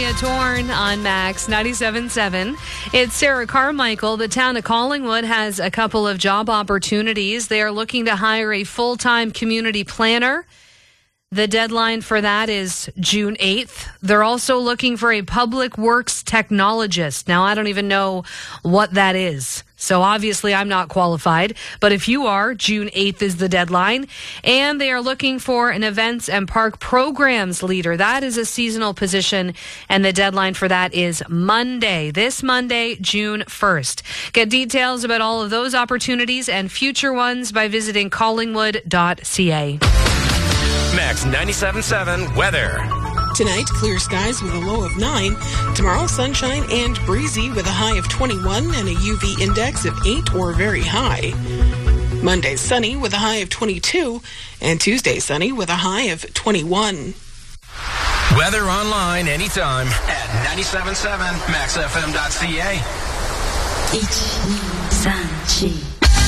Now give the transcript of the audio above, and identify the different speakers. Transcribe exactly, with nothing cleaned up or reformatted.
Speaker 1: Shania Torn on Max ninety-seven point seven. It's Sarah Carmichael. The town of Collingwood has a couple of job opportunities. They are looking to hire a full-time community planner. The deadline for that is June eighth. They're also looking for a public works technologist. Now, I don't even know what that is. So obviously I'm not qualified, but if you are, June eighth is the deadline. And they are looking for an events and park programs leader. That is a seasonal position, and the deadline for that is Monday, this Monday, June first. Get details about all of those opportunities and future ones by visiting collingwood dot c a.
Speaker 2: Max ninety-seven point seven weather.
Speaker 3: Tonight, clear skies with a low of nine. Tomorrow, sunshine and breezy with a high of twenty-one and a U V index of eight or very high. Monday, sunny with a high of twenty-two. And Tuesday, sunny with a high of twenty-one.
Speaker 2: Weather online anytime at ninety-seven point seven max f m dot c a.
Speaker 4: 一、二、三、四。